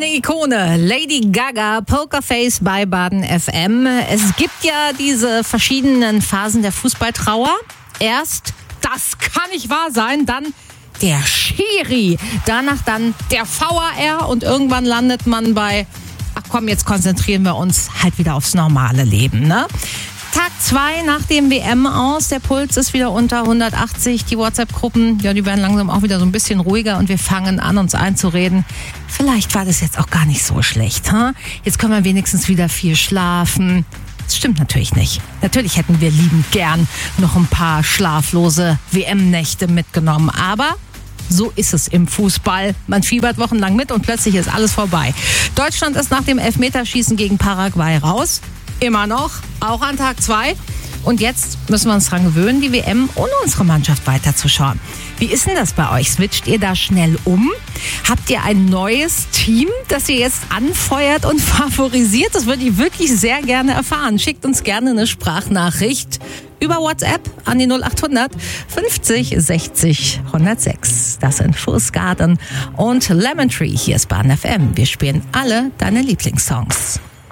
Eine Ikone, Lady Gaga, Pokerface bei Baden FM. Es gibt ja diese verschiedenen Phasen der Fußballtrauer. Erst, das kann nicht wahr sein, dann der Schiri, danach dann der VAR und irgendwann landet man bei, ach komm, jetzt konzentrieren wir uns halt wieder aufs normale Leben, ne? Tag 2 nach dem WM-Aus, der Puls ist wieder unter 180, die WhatsApp-Gruppen, ja, die werden langsam auch wieder so ein bisschen ruhiger und wir fangen an, uns einzureden. Vielleicht war das jetzt auch gar nicht so schlecht, ha? Jetzt können wir wenigstens wieder viel schlafen. Das stimmt natürlich nicht. Natürlich hätten wir liebend gern noch ein paar schlaflose WM-Nächte mitgenommen, aber so ist es im Fußball. Man fiebert wochenlang mit und plötzlich ist alles vorbei. Deutschland ist nach dem Elfmeterschießen gegen Paraguay raus. Immer noch, auch an Tag 2. Und jetzt müssen wir uns dran gewöhnen, die WM ohne unsere Mannschaft weiterzuschauen. Wie ist denn das bei euch? Switcht ihr da schnell um? Habt ihr ein neues Team, das ihr jetzt anfeuert und favorisiert? Das würde ich wirklich sehr gerne erfahren. Schickt uns gerne eine Sprachnachricht über WhatsApp an die 0800 50 60 106. Das sind Fuzz Garden und Lemon Tree. Hier ist Baden FM. Wir spielen alle deine Lieblingssongs.